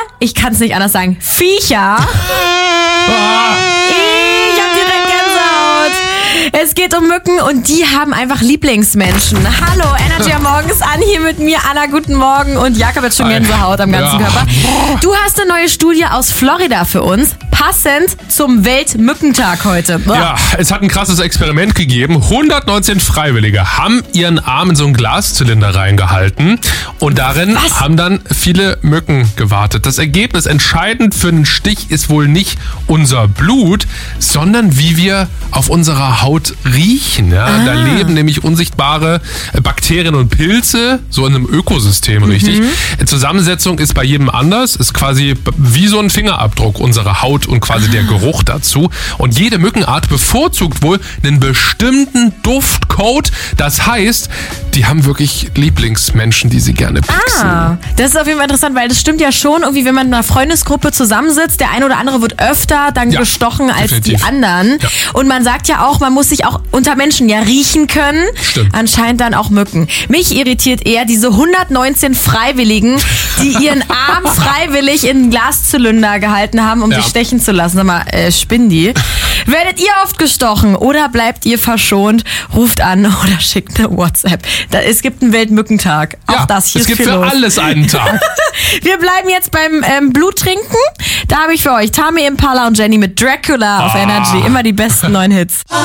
ich kann es nicht anders sagen, Viecher. Ich hab direkt Gänsehaut. Es geht um Mücken und die haben einfach Lieblingsmenschen. Hallo, Energy am Morgen ist an hier mit mir. Anna, guten Morgen. Und Jakob hat schon Gänsehaut am ganzen Körper. Du hast eine neue Studie aus Florida für uns. Passend zum Weltmückentag heute. Ja, es hat ein krasses Experiment gegeben. 119 Freiwillige haben ihren Arm in so einen Glaszylinder reingehalten und darin haben dann viele Mücken gewartet. Das Ergebnis entscheidend für einen Stich ist wohl nicht unser Blut, sondern wie wir auf unserer Haut riechen. Ja? Da leben nämlich unsichtbare Bakterien und Pilze, so in einem Ökosystem, richtig. Zusammensetzung ist bei jedem anders, ist quasi wie so ein Fingerabdruck unserer Haut und quasi der Geruch dazu. Und jede Mückenart bevorzugt wohl einen bestimmten Duftcode. Das heißt, die haben wirklich Lieblingsmenschen, die sie gerne pixeln. Das ist auf jeden Fall interessant, weil das stimmt ja schon, irgendwie, wenn man in einer Freundesgruppe zusammensitzt, der eine oder andere wird öfter dann gestochen als die anderen. Ja. Und man sagt ja auch, man muss sich auch unter Menschen ja riechen können. Stimmt. Anscheinend dann auch Mücken. Mich irritiert eher diese 119 Freiwilligen, die ihren Arm freiwillig in einen Glaszylinder gehalten haben, um sich stechen zu lassen. Sag mal, spinnen die? Werdet ihr oft gestochen oder bleibt ihr verschont? Ruft an oder schickt eine WhatsApp. Es gibt einen Weltmückentag. Auch das hier es ist gibt viel für los. alles einen Tag. Wir bleiben jetzt beim Bluttrinken. Da habe ich für euch Tame Impala und Jenny mit Dracula auf Energy. Immer die besten neuen Hits.